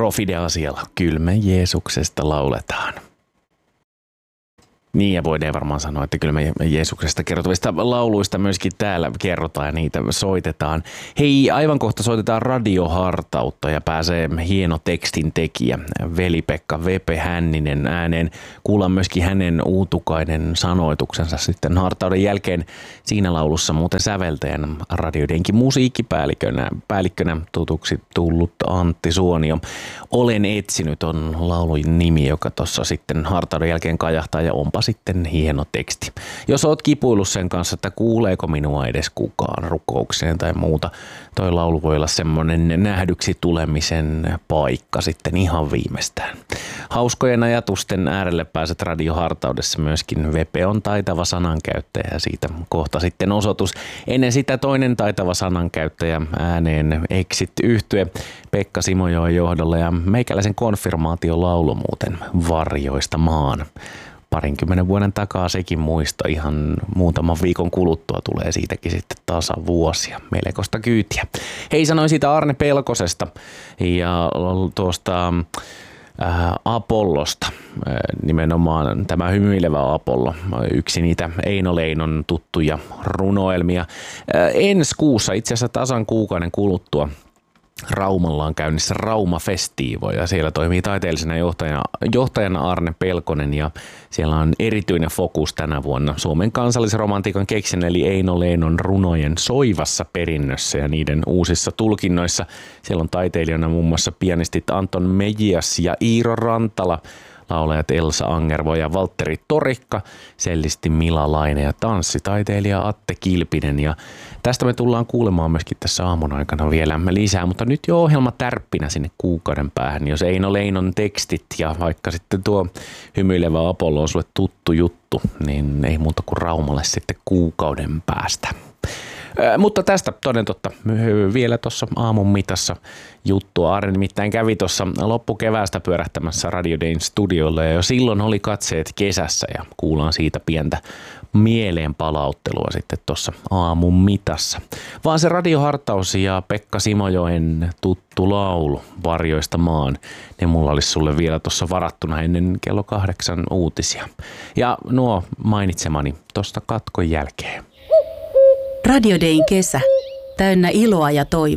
Profideasialla kyllä me Jeesuksesta lauletaan. Niin, ja voidaan varmaan sanoa, että kyllä me Jeesuksesta kertovista lauluista myöskin täällä kerrotaan ja niitä soitetaan. Hei, aivan kohta soitetaan radiohartautta ja pääsee hieno tekstin tekijä Veli-Pekka Vepe Hänninen ääneen. Kuullaan myöskin hänen uutukainen sanoituksensa sitten hartauden jälkeen siinä laulussa muuten säveltäjän radioidenkin musiikkipäällikkönä tutuksi tullut Antti Suonio. Olen etsinyt on laulun nimi, joka tuossa sitten hartauden jälkeen kajahtaa ja onpa sitten hieno teksti. Jos oot kipuillut sen kanssa, että kuuleeko minua edes kukaan rukoukseen tai muuta, toi laulu voi olla semmoinen nähdyksi tulemisen paikka sitten ihan viimeistään. Hauskojen ajatusten äärelle pääset radiohartaudessa myöskin. Vepe on taitava sanankäyttäjä ja siitä kohta sitten osoitus. Ennen sitä toinen taitava sanankäyttäjä ääneen Exit-yhtye Pekka Simojoen johdolla ja meikäläisen konfirmaatiolaulu muuten Varjoista maan. 20 vuoden takaa sekin muisto, ihan muutaman viikon kuluttua tulee siitäkin sitten tasavuosia. Melkoista kyytiä. Hei, sanoin siitä Arne Pelkosesta ja tuosta Apollosta, nimenomaan tämä Hymyilevä Apollo, yksi niitä Eino Leinon tuttuja runoelmia. Ensi kuussa, itse asiassa tasan kuukauden kuluttua, Raumalla on käynnissä Rauma-festiivo ja siellä toimii taiteellisena johtajana Arne Pelkonen ja siellä on erityinen fokus tänä vuonna Suomen kansallisromantiikan keksijän eli Eino Leinon runojen soivassa perinnössä ja niiden uusissa tulkinnoissa. Siellä on taiteilijana muun muassa pianistit Anton Mejias ja Iiro Rantala, laulajat Elsa Angervo ja Valtteri Torikka, sellisti Mila Laine ja tanssitaiteilija Atte Kilpinen. Ja tästä me tullaan kuulemaan myöskin tässä aamun aikana vielä lisää, mutta nyt jo ohjelma tärppinä sinne kuukauden päähän. Jos Eino Leinon tekstit ja vaikka sitten tuo Hymyilevä Apollo on sulle tuttu juttu, niin ei muuta kuin Raumalle sitten kuukauden päästä. Mutta tästä toden totta vielä tuossa aamun mitassa juttua. Arne nimittäin kävi tuossa loppukeväästä pyörähtämässä Radio Dayn studiolla ja jo silloin oli katseet kesässä ja kuullaan siitä pientä mieleen palauttelua sitten tuossa aamun mitassa. Vaan se radiohartaus ja Pekka Simojoen tuttu laulu Varjoista maan, ne mulla olisi sulle vielä tuossa varattuna ennen kello 8 uutisia. Ja nuo mainitsemani tuosta katkon jälkeen. Radio Dayn kesä, täynnä iloa ja toivoa.